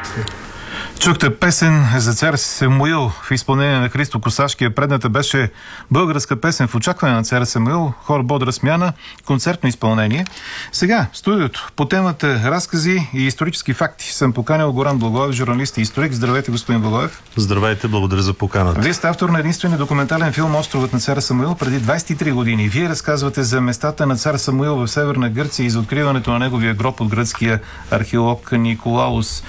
Чухте песен за цар Самуил в изпълнение на Христо Косашки. Предната беше българска песен в очакване на цар Самуил, хор Бодра смяна, концертно изпълнение. Сега в студиото по темата разкази и исторически факти съм поканил Горан Благоев, журналист и историк. Здравейте, господин Благоев. Здравейте, благодаря за поканата. Вие сте автор на единствения документален филм «Островът на цар Самуил» преди 23 години. Вие разказвате за местата на цар Самуил в Северна Гърция и за откриването на неговия гроб от гръцкия археолог Николаус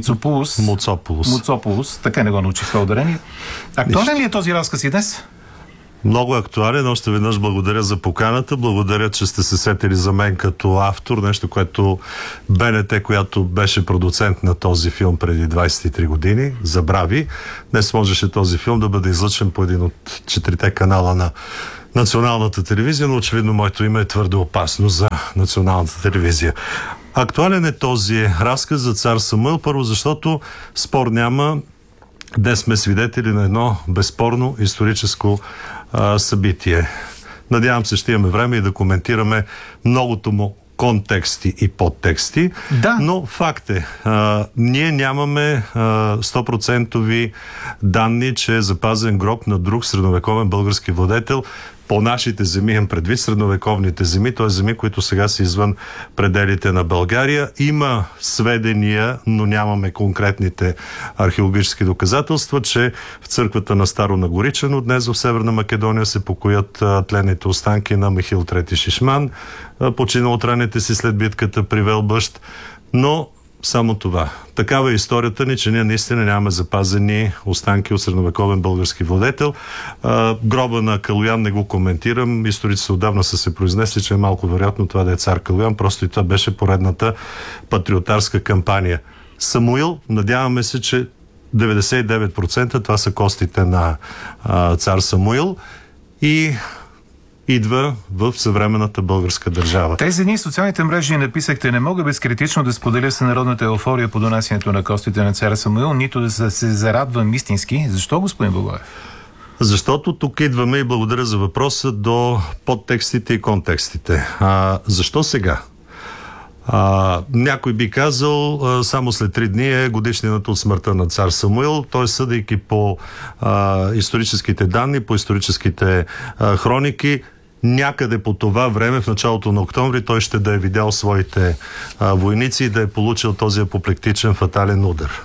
Муцополус. Така не го научих това ударение. Актуален ли е този разказ и днес? Много актуален. Още веднъж благодаря за поканата. Благодаря, че сте се сетили за мен като автор. Нещо, което БНТ, която беше продуцент на този филм преди 23 години, забрави. Днес можеше този филм да бъде излъчен по един от 4-те канала на националната телевизия, но очевидно моето име е твърде опасно за националната телевизия. Актуален е този разказ за цар Самуил, първо защото спор няма. Днес сме свидетели на едно безспорно историческо събитие. Надявам се, ще имаме време и да коментираме многото му контексти и подтексти, да. Но факт е, ние нямаме 100% данни, че е запазен гроб на друг средновековен български владетел по нашите земи, имам предвид средновековните земи, т.е. земи, които сега са извън пределите на България. Има сведения, но нямаме конкретните археологически доказателства, че в църквата на Старо Нагоричено днес в Северна Македония се покоят тленните останки на Михил III Шишман, починал от раните си след битката при Велбъщ, но само това. Такава е историята ни, че ние наистина нямаме запазени останки от средновековен български владетел. Гроба на Калоян не го коментирам. Историците отдавна са се произнесли, че е малко вероятно това да е цар Калоян. Просто и това беше поредната патриотарска кампания. Самуил, надяваме се, че 99% това са костите на цар Самуил и идва в съвременната българска държава. Тези дни в социалните мрежи написахте: не мога безкритично да споделя сънародната еуфория по донасянето на костите на цар Самуил, нито да се зарадвам истински. Защо, господин Благоев? Защото тук идваме, и благодаря за въпроса, до подтекстите и контекстите. Защо сега? Някой би казал, само след 3 дни е годишнината от смъртта на цар Самуил. Той, съдейки по историческите данни, по историческите хроники, някъде по това време, в началото на октомври, той ще да е видял своите войници и да е получил този апоплектичен фатален удар.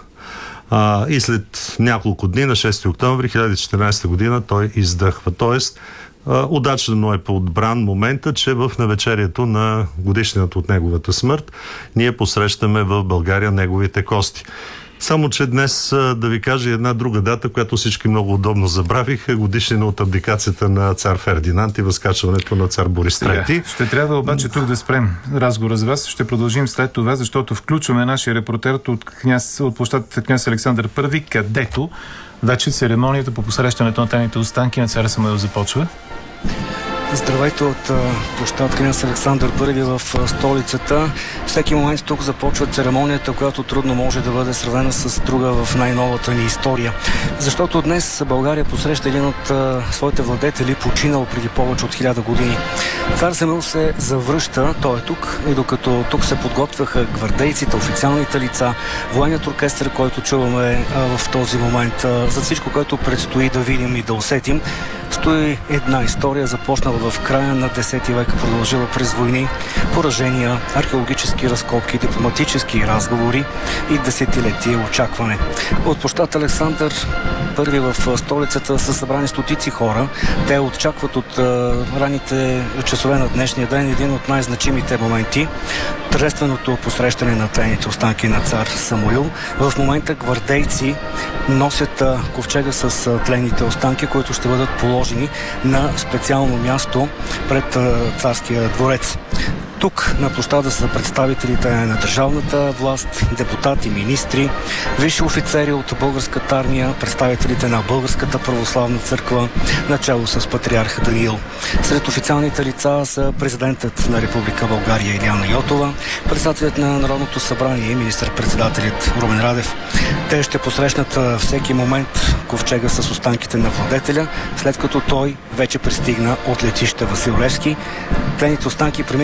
И след няколко дни, на 6 октомври 2014 година, той издъхва. Тоест, удачно е подбран момента, че в навечерието на годишнината от неговата смърт ние посрещаме в България неговите кости. Само че днес, да ви кажа една друга дата, която всички много удобно забравиха, годишнина от абдикацията на цар Фердинанд и възкачването на цар Борис III. Ще трябва обаче тук да спрем разговора с вас. Ще продължим след това, защото включваме нашия репортер от площад Княз Александър I, където вече церемонията по посрещането на тайните останки на цар Самуил започва. Здравейте от площад Княз Александър I в столицата. Всеки момент тук започва церемонията, която трудно може да бъде сравнена с друга в най-новата ни история. Защото днес България посреща един от своите владетели, починал преди повече от 1000 години. Цар Самуил се завръща, той е тук, и докато тук се подготвяха гвардейците, официалните лица, военният оркестър, който чуваме в този момент, за всичко, което предстои да видим и да усетим, стои една история, започнала в края на 10 век, продължила през войни, поражения, археологически разкопки, дипломатически разговори и десетилетия очакване. От площад Александър I в столицата са събрани стотици хора. Те очакват от ранните часове на днешния ден един от най-значимите моменти – тържественото посрещане на тайните останки на цар Самуил. В момента гвардейци носят ковчега с тленните останки, които ще бъдат положени на специално място пред царския дворец. Тук на площада са представителите на държавната власт, депутати, министри, висши офицери от българската армия, представителите на Българската православна църква, начало с патриарх Даниил. Сред официалните лица са президентът на Република България Илияна Йотова, председателят на Народното събрание и министър-председателят Румен Радев. Те ще посрещнат всеки момент ковчега с останките на владетеля, след като той вече пристигна от летище Васил Левски. Тлените останки преминаха през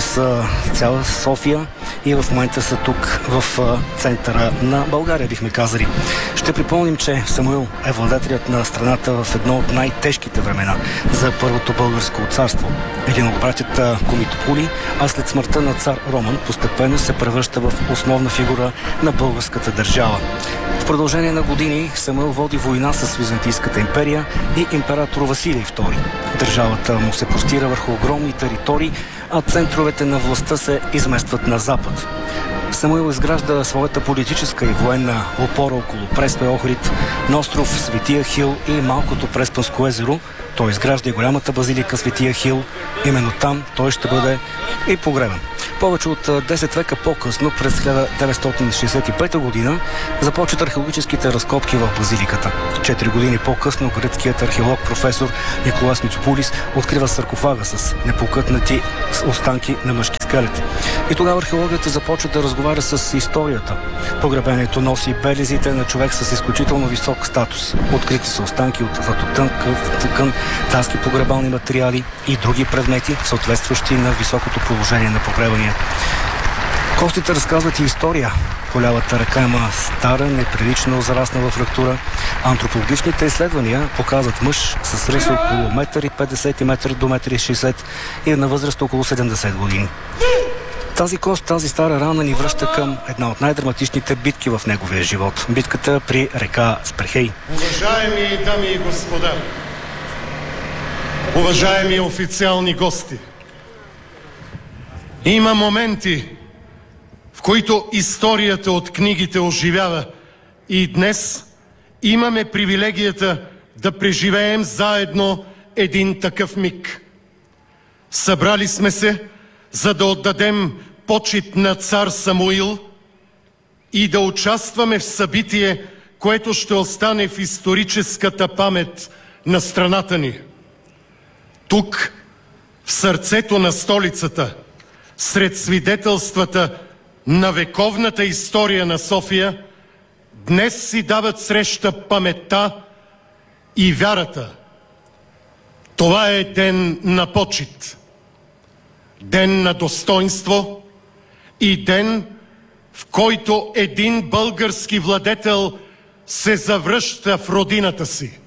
през цяла София и в момента са тук в центъра на България, бихме казали. Ще припомним, че Самуил е владетелят на страната в едно от най-тежките времена за Първото българско царство. Един от братята Комитополи, а след смъртта на цар Роман постепенно се превръща в основна фигура на българската държава. В продължение на години Самуил води война с Византийската империя и император Василий II. Държавата му се простира върху огромни територии, а центровете на властта се изместват на запад. Самуил изгражда своята политическа и военна опора около Преспа и Охрид, на остров Свети Ахил и малкото Преспанско езеро. Той изгражда и голямата базилика Свети Ахил. Именно там той ще бъде и погребан. Повече от 10 века по-късно, през 1965 година, започват археологическите разкопки в базиликата. 4 години по-късно гръцкият археолог професор Николас Мицополис открива саркофага с непокътнати останки на мъжки скелет. И тогава археологията започва да разговаря с историята. Погребението носи белезите на човек с изключително висок статус. Открити са останки от златотъкан, царски погребални материали и други предмети, съответстващи на високото положение на погребания. Костите разказват и история. По лявата ръка има стара, неприлично зараснала фрактура. Антропологичните изследвания показват мъж с ръст около 1,50 м до 1,60 м и на възраст около 70 години. Тази кост, тази стара рана ни връща към една от най-драматичните битки в неговия живот. Битката при река Спрехей. Уважаеми дами и господа, уважаеми официални гости, има моменти, в които историята от книгите оживява и днес имаме привилегията да преживеем заедно един такъв миг. Събрали сме се, за да отдадем почит на цар Самуил и да участваме в събитие, което ще остане в историческата памет на страната ни. Тук, в сърцето на столицата, сред свидетелствата на вековната история на София, днес си дават среща паметта и вярата. Това е ден на почит, ден на достоинство и ден, в който един български владетел се завръща в родината си.